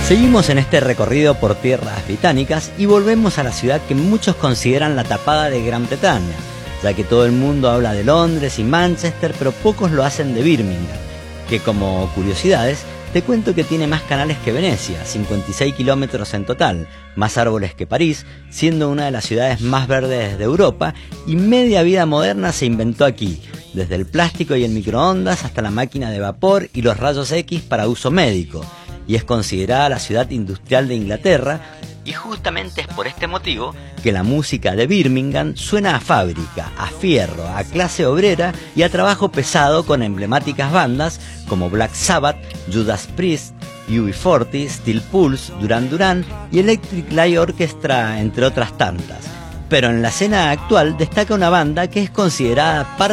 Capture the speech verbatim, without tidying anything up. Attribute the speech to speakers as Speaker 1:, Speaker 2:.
Speaker 1: Seguimos en este recorrido por tierras británicas y volvemos a la ciudad que muchos consideran la tapada de Gran Bretaña, ya que todo el mundo habla de Londres y Manchester, pero pocos lo hacen de Birmingham, que como curiosidades te cuento que tiene más canales que Venecia, cincuenta y seis kilómetros en total, más árboles que París, siendo una de las ciudades más verdes de Europa, y media vida moderna se inventó aquí, desde el plástico y el microondas hasta la máquina de vapor y los rayos X para uso médico, y es considerada la ciudad industrial de Inglaterra, y justamente es por este motivo que la música de Birmingham suena a fábrica, a fierro, a clase obrera y a trabajo pesado, con emblemáticas bandas como Black Sabbath, Judas Priest, U B cuarenta, Steel Pulse, Duran Duran y Electric Light Orchestra, entre otras tantas. Pero en la escena actual destaca una banda que es considerada parte